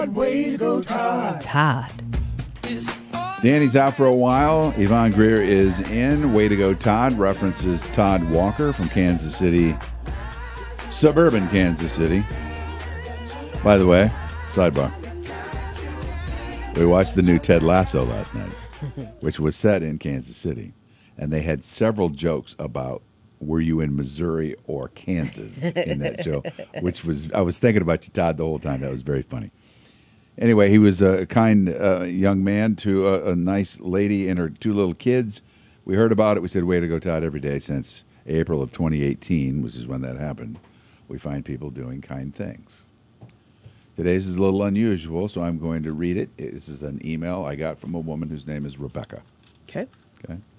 Way to go, Todd. Todd. Danny's out for a while. Yvonne Greer is in. Way to go, Todd. References Todd Walker from Kansas City, suburban Kansas City. By the way, sidebar. We watched the new Ted Lasso last night, which was set in Kansas City. And they had several jokes about, were you in Missouri or Kansas in that show, which was, I was thinking about you, Todd, the whole time. That was very funny. Anyway, he was a kind young man to a nice lady and her two little kids. We heard about it. We said, way to go, Todd, every day since April of 2018, which is when that happened. We find people doing kind things. Today's is a little unusual, so I'm going to read it. This is an email I got from a woman whose name is Rebecca. Okay. Okay.